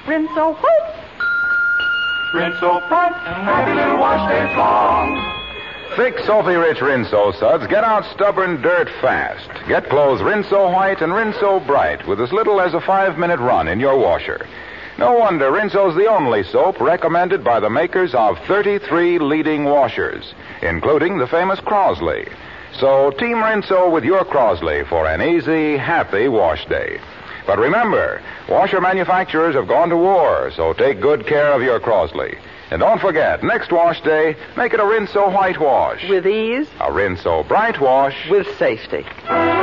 Rinso White. Rinso bright and happy little wash days long. Thick, sulfy-rich Rinso suds get out stubborn dirt fast. Get clothes Rinso White and Rinso Bright with as little as a 5-minute run in your washer. No wonder Rinso's the only soap recommended by the makers of 33 leading washers, including the famous Crosley. So Team Rinso with your Crosley for an easy, happy wash day. But remember, washer manufacturers have gone to war, so take good care of your Crosley. And don't forget, next wash day, make it a Rinso White wash. With ease. A Rinso Bright wash. With safety.